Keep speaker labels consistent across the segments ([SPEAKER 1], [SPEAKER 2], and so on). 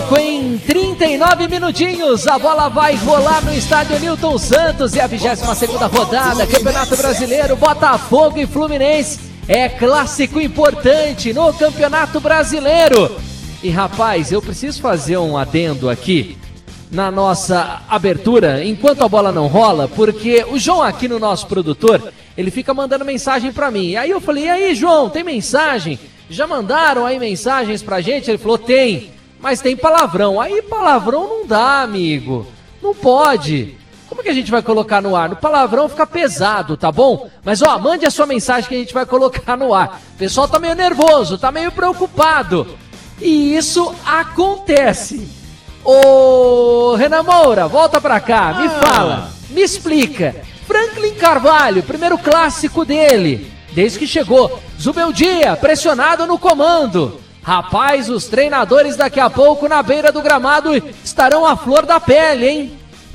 [SPEAKER 1] pouco, em 39 minutinhos, a bola vai rolar no estádio Newton Santos e a 22ª rodada, Campeonato Brasileiro, Botafogo e Fluminense. É clássico importante no Campeonato Brasileiro. E rapaz, eu preciso fazer um adendo aqui na nossa abertura, enquanto a bola não rola, porque o João aqui, no nosso produtor, ele fica mandando mensagem pra mim. Aí eu falei, e aí João, tem mensagem? Já mandaram aí mensagens pra gente? Ele falou, tem, mas tem palavrão. Aí palavrão não dá, amigo, não pode. Como que a gente vai colocar no ar? No palavrão fica pesado, tá bom? Mas ó, mande a sua mensagem que a gente vai colocar no ar. O pessoal tá meio nervoso, tá meio preocupado. E isso acontece. Ô, Renan Moura, volta pra cá, me fala, me explica. Franklin Carvalho, primeiro clássico dele, desde que chegou. Zubeldia, pressionado no comando. Rapaz, os treinadores daqui a pouco na beira do gramado estarão à flor da pele, hein?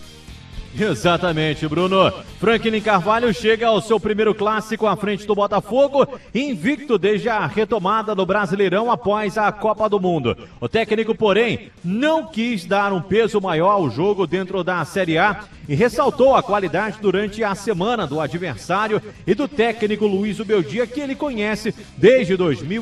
[SPEAKER 2] Exatamente, Bruno. Franklin Carvalho chega ao seu primeiro clássico à frente do Botafogo, invicto desde a retomada do Brasileirão após a Copa do Mundo. O técnico, porém, não quis dar um peso maior ao jogo dentro da Série A e ressaltou a qualidade durante a semana do adversário e do técnico Luiz Zubeldia, que ele conhece desde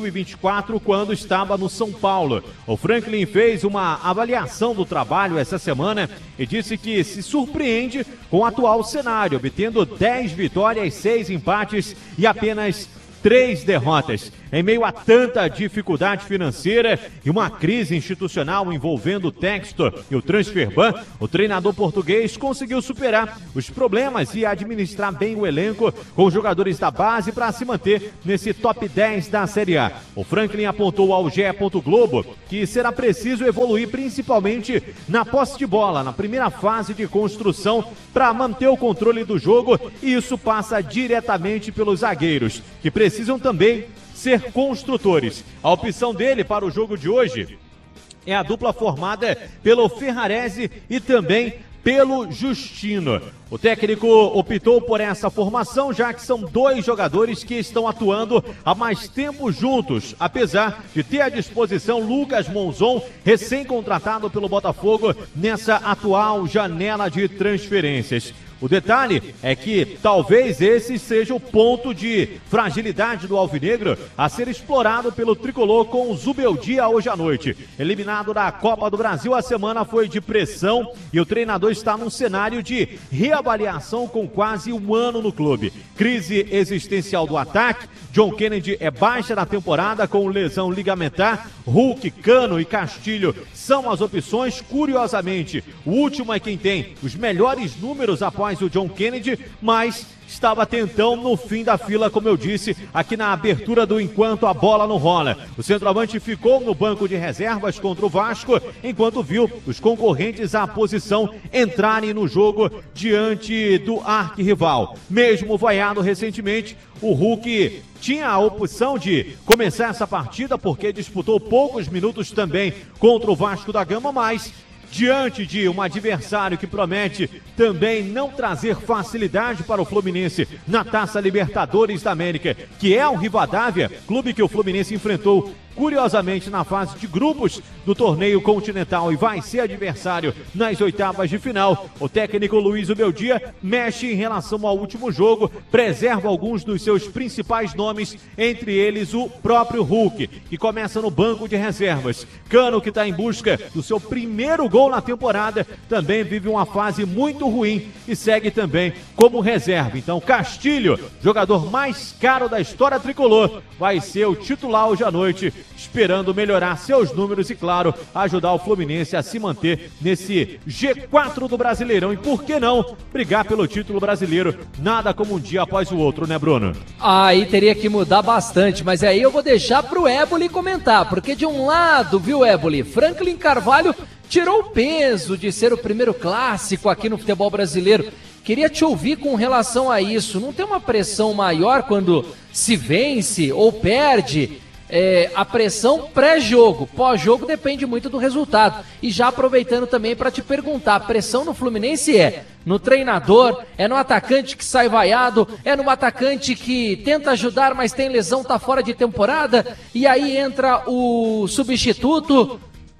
[SPEAKER 2] 2024, quando estava no São Paulo. O Franklin fez uma avaliação do trabalho essa semana e disse que se surpreende com o atual cenário, obtendo 10 vitórias, 6 empates e apenas 3 derrotas. Em meio a tanta dificuldade financeira e uma crise institucional envolvendo o Textor e o Transferban, o treinador português conseguiu superar os problemas e administrar bem o elenco com jogadores da base para se manter nesse top 10 da Série A. O Franklin apontou ao GE. Globo que será preciso evoluir principalmente na posse de bola, na primeira fase de construção, para manter o controle do jogo, e isso passa diretamente pelos zagueiros, que precisam também ser construtores. A opção dele para o jogo de hoje é a dupla formada pelo Ferrarese e também pelo Justino. O técnico optou por essa formação, já que são 2 jogadores que estão atuando há mais tempo juntos, apesar de ter à disposição Lucas Monzon, recém-contratado pelo Botafogo nessa atual janela de transferências. O detalhe é que talvez esse seja o ponto de fragilidade do alvinegro a ser explorado pelo tricolor com o Zubeldia hoje à noite. Eliminado da Copa do Brasil, a semana foi de pressão e o treinador está num cenário de reavaliação com quase um ano no clube. Crise existencial do ataque, John Kennedy é baixa na temporada com lesão ligamentar, Hulk, Cano e Castilho são as opções. Curiosamente, o último é quem tem os melhores números após o John Kennedy, mas estava tentão no fim da fila, como eu disse, aqui na abertura do Enquanto a Bola Não Rola. O centroavante ficou no banco de reservas contra o Vasco, enquanto viu os concorrentes à posição entrarem no jogo diante do arquirrival. Mesmo vaiado recentemente, o Hulk tinha a opção de começar essa partida porque disputou poucos minutos também contra o Vasco da Gama, mas diante de um adversário que promete também não trazer facilidade para o Fluminense na Taça Libertadores da América, que é o Rivadavia, clube que o Fluminense enfrentou curiosamente na fase de grupos do torneio continental e vai ser adversário nas oitavas de final. O técnico Luiz Zubeldia mexe em relação ao último jogo, preserva alguns dos seus principais nomes, entre eles o próprio Hulk, que começa no banco de reservas. Cano, que está em busca do seu primeiro gol na temporada, também vive uma fase muito ruim e segue também como reserva. Então Castilho, jogador mais caro da história tricolor, vai ser o titular hoje à noite, esperando melhorar seus números e, claro, ajudar o Fluminense a se manter nesse G4 do Brasileirão e, por que não, brigar pelo título brasileiro. Nada como um dia após o outro, né, Bruno?
[SPEAKER 1] Aí teria que mudar bastante, mas aí eu vou deixar pro Éboli comentar, porque de um lado, viu, Éboli, Franklin Carvalho tirou o peso de ser o primeiro clássico aqui no futebol brasileiro. Queria te ouvir com relação a isso. Não tem uma pressão maior quando se vence ou perde? A pressão pré-jogo, pós-jogo depende muito do resultado. E já aproveitando também para te perguntar, a pressão no Fluminense é no treinador, é no atacante que sai vaiado, é no atacante que tenta ajudar, mas tem lesão, tá fora de temporada, e aí entra o substituto.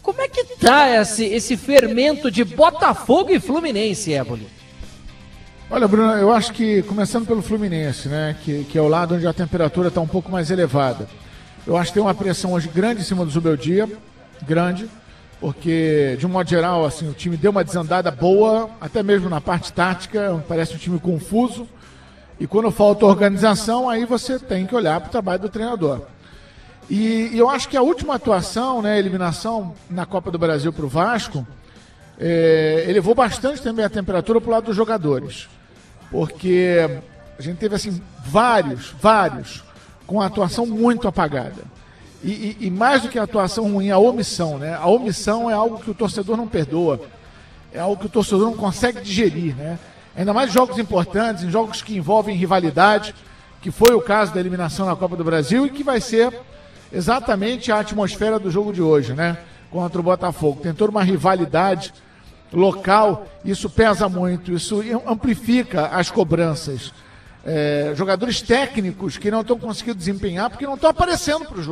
[SPEAKER 1] Como é que tá esse fermento de Botafogo e Fluminense, Éboli?
[SPEAKER 3] Olha, Bruno, eu acho que, começando pelo Fluminense, né, que é o lado onde a temperatura está um pouco mais elevada. Eu acho que tem uma pressão hoje grande em cima do Zubeldia, grande, porque, de um modo geral, assim, o time deu uma desandada boa, até mesmo na parte tática, parece um time confuso, e quando falta organização, aí você tem que olhar para o trabalho do treinador. E eu acho que a última atuação, né, a eliminação na Copa do Brasil para o Vasco, elevou bastante também a temperatura para o lado dos jogadores, porque a gente teve assim vários com a atuação muito apagada e mais do que a atuação ruim, a omissão, né? A omissão é algo que o torcedor não perdoa, é algo que o torcedor não consegue digerir, né? Ainda mais em jogos importantes, em jogos que envolvem rivalidade, que foi o caso da eliminação na Copa do Brasil e que vai ser exatamente a atmosfera do jogo de hoje, né? Contra o Botafogo. Tem toda uma rivalidade local, isso pesa muito, isso amplifica as cobranças. Jogadores técnicos que não estão conseguindo desempenhar porque não estão aparecendo para o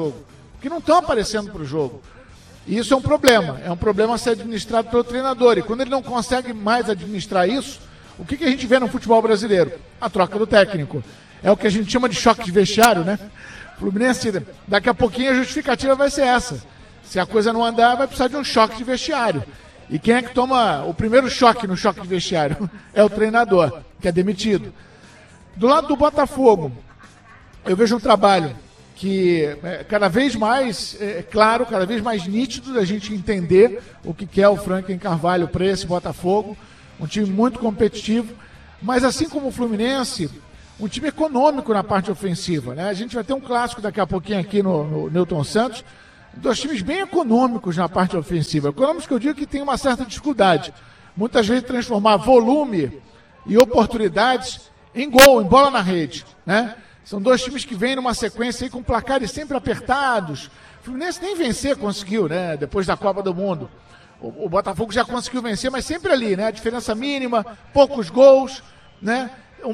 [SPEAKER 3] jogo. E isso é um problema a ser administrado pelo treinador. E quando ele não consegue mais administrar isso, o que a gente vê no futebol brasileiro? A troca do técnico. É o que a gente chama de choque de vestiário, né? Fluminense, daqui a pouquinho a justificativa vai ser essa. Se a coisa não andar, vai precisar de um choque de vestiário. E quem é que toma o primeiro choque no choque de vestiário? É o treinador, que é demitido. Do lado do Botafogo, eu vejo um trabalho que é cada vez mais claro, cada vez mais nítido da gente entender o que é o Franklin Carvalho para esse Botafogo. Um time muito competitivo, mas assim como o Fluminense, um time econômico na parte ofensiva, né? A gente vai ter um clássico daqui a pouquinho aqui no Newton Santos, dois times bem econômicos na parte ofensiva. Econômicos que eu digo que tem uma certa dificuldade. Muitas vezes transformar volume e oportunidades em gol, em bola na rede, né? São dois times que vêm numa sequência aí com placares sempre apertados. O Fluminense nem vencer conseguiu, né? Depois da Copa do Mundo. O Botafogo já conseguiu vencer, mas sempre ali, né? A diferença mínima, poucos gols, né?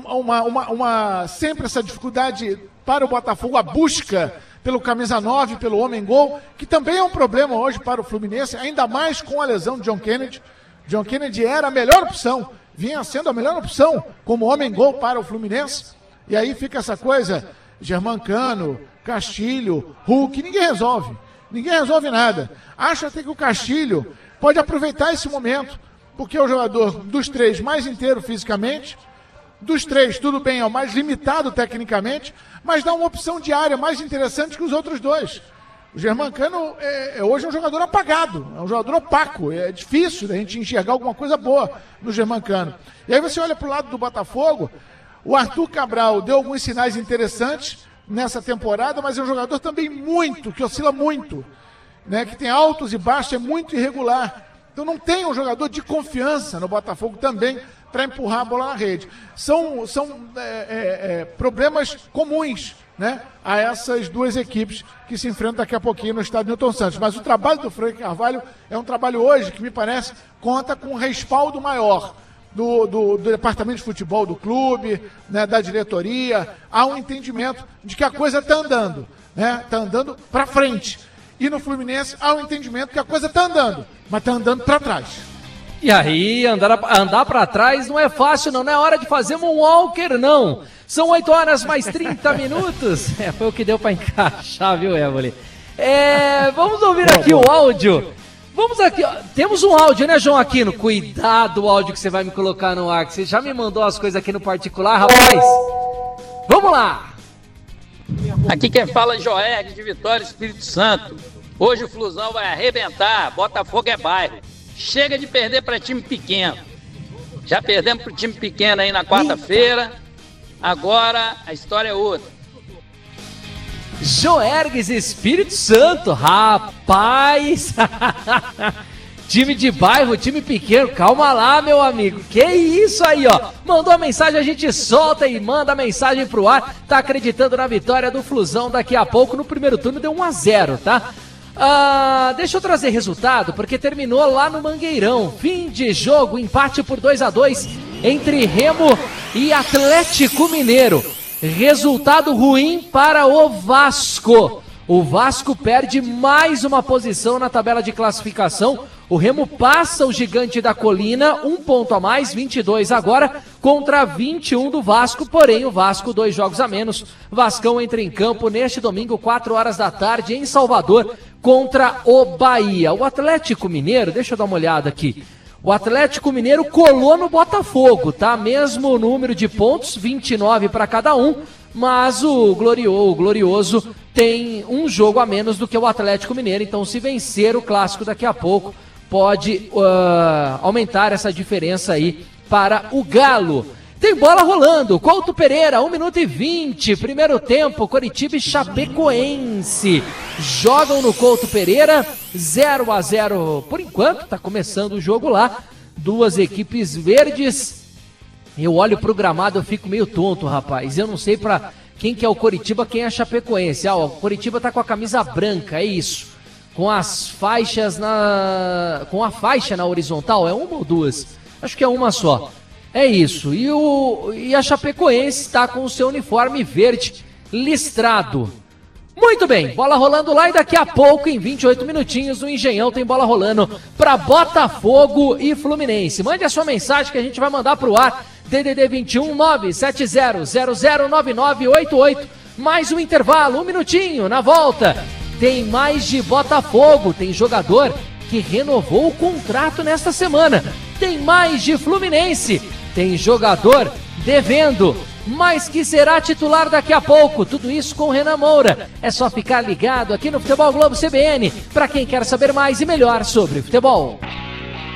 [SPEAKER 3] Sempre essa dificuldade para o Botafogo, a busca pelo camisa 9, pelo homem-gol, que também é um problema hoje para o Fluminense, ainda mais com a lesão de John Kennedy. John Kennedy era a melhor opção, vinha sendo a melhor opção como homem-gol para o Fluminense. E aí fica essa coisa, Germancano, Castilho, Hulk, ninguém resolve nada. Acho até que o Castilho pode aproveitar esse momento, porque é o jogador dos três mais inteiro fisicamente, dos três, tudo bem, é o mais limitado tecnicamente, mas dá uma opção de área mais interessante que os outros dois. O Germancano hoje é um jogador apagado, é um jogador opaco, é difícil a gente enxergar alguma coisa boa no Germancano. E aí você olha para o lado do Botafogo, o Arthur Cabral deu alguns sinais interessantes nessa temporada, mas é um jogador também que oscila muito, né, que tem altos e baixos, é muito irregular. Então não tem um jogador de confiança no Botafogo também para empurrar a bola na rede. São problemas comuns, né, a essas duas equipes que se enfrentam daqui a pouquinho no estádio Newton Santos. Mas o trabalho do Franklin Carvalho é um trabalho hoje que me parece conta com um respaldo maior do departamento de futebol do clube, né, da diretoria. Há um entendimento de que a coisa está andando, né, está andando para frente. E no Fluminense há um entendimento que a coisa está andando, mas está andando para trás.
[SPEAKER 1] E aí, andar para trás não é fácil, não é hora de fazer moonwalker, não. São 8 horas mais 30 minutos. Foi o que deu para encaixar, viu, Éboli? Vamos ouvir aqui o áudio. Vamos aqui, ó. Temos um áudio, né, João Aquino? Cuidado o áudio que você vai me colocar no ar, que você já me mandou as coisas aqui no particular, rapaz. Vamos lá.
[SPEAKER 4] Aqui quem fala é Joerg de Vitória, Espírito Santo. Hoje o Flusão vai arrebentar, Botafogo é bairro. Chega de perder para time pequeno. Já perdemos para o time pequeno aí na quarta-feira. Agora a história é outra.
[SPEAKER 1] Joergues, Espírito Santo, rapaz. Time de bairro, time pequeno, calma lá, meu amigo. Que isso aí, ó. Mandou a mensagem, a gente solta e manda a mensagem pro ar. Tá acreditando na vitória do Flusão daqui a pouco. No primeiro turno deu 1-0, tá? Deixa eu trazer resultado, porque terminou lá no Mangueirão. Fim de jogo, empate por 2-2 entre Remo e Atlético Mineiro. Resultado ruim para o Vasco. O Vasco perde mais uma posição na tabela de classificação. O Remo passa o Gigante da Colina, 1 ponto a mais, 22 agora, contra 21 do Vasco, porém o Vasco 2 jogos a menos. Vascão entra em campo neste domingo, 4 horas da tarde, em Salvador, contra o Bahia. O Atlético Mineiro, deixa eu dar uma olhada aqui. O Atlético Mineiro colou no Botafogo, tá? Mesmo número de pontos, 29 para cada um, mas o Glorioso tem um jogo a menos do que o Atlético Mineiro, então se vencer o clássico daqui a pouco, pode aumentar essa diferença aí para o Galo. Tem bola rolando, Couto Pereira, 1 minuto e 20, primeiro tempo, Coritiba e Chapecoense. Jogam no Couto Pereira, 0-0 por enquanto, tá começando o jogo lá. Duas equipes verdes. Eu olho pro gramado, eu fico meio tonto, rapaz. Eu não sei pra quem que é o Coritiba, quem é a Chapecoense. O Coritiba tá com a camisa branca, é isso. Com as faixas com a faixa na horizontal, é uma ou duas? Acho que é uma só. É isso. E a Chapecoense está com o seu uniforme verde listrado. Muito bem, bola rolando lá e daqui a pouco, em 28 minutinhos, o Engenhão tem bola rolando para Botafogo e Fluminense. Mande a sua mensagem que a gente vai mandar pro ar. DDD 21 970 009988. Mais um intervalo, 1 minutinho, na volta. Tem mais de Botafogo, tem jogador que renovou o contrato nesta semana. Tem mais de Fluminense, tem jogador devendo, mas que será titular daqui a pouco. Tudo isso com o Renan Moura. É só ficar ligado aqui no Futebol Globo CBN, para quem quer saber mais e melhor sobre futebol.